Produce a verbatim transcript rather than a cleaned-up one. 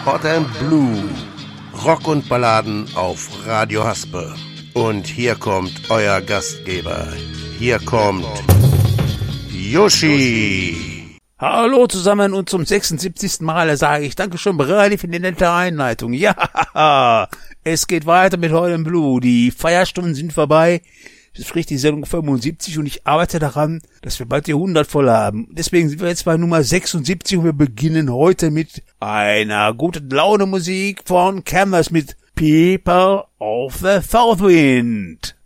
Hot and Blue. Rock und Balladen auf Radio Haspe. Und hier kommt euer Gastgeber. Hier kommt Yoshi. Hallo zusammen und zum sechsundsiebzigsten Mal sage ich Dankeschön, Brady, für die nette Einleitung. Ja, es geht weiter mit Hot and Blue. Die Feierstunden sind vorbei. Das spricht die Sendung fünfundsiebzig und ich arbeite daran, dass wir bald die hundert voll haben. Deswegen sind wir jetzt bei Nummer sechsundsiebzig und wir beginnen heute mit einer guten Laune Musik von Canvas mit People of the South Wind.